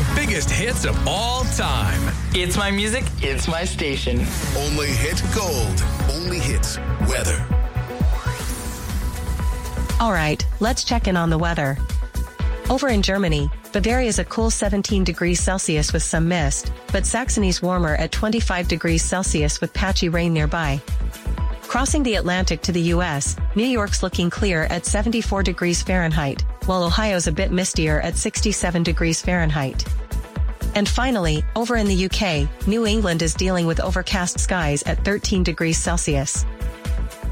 the biggest hits of all time. It's my music, it's my station. Only hit gold. Only hit weather. All right, let's check in on the weather. Over in Germany, Bavaria is a cool 17 degrees Celsius with some mist, but Saxony's warmer at 25 degrees Celsius with patchy rain nearby. Crossing the Atlantic to the US, New York's looking clear at 74 degrees Fahrenheit, while Ohio's a bit mistier at 67 degrees Fahrenheit. And finally, over in the UK, New England is dealing with overcast skies at 13 degrees Celsius.